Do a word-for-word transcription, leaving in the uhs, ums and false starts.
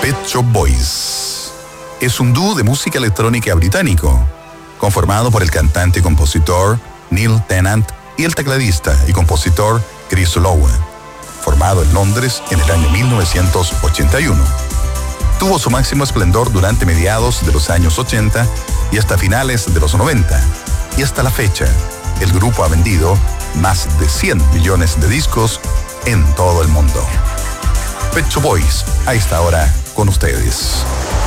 Pet Shop Boys. Es un dúo de música electrónica británico, conformado por el cantante y compositor Neil Tennant y el tecladista y compositor Chris Lowe, formado en Londres en el año mil novecientos ochenta y uno. Tuvo su máximo esplendor durante mediados de los años ochenta y hasta finales de los noventa, y hasta la fecha, el grupo ha vendido más de cien millones de discos en todo el mundo. Pet Shop Boys, a esta hora con ustedes.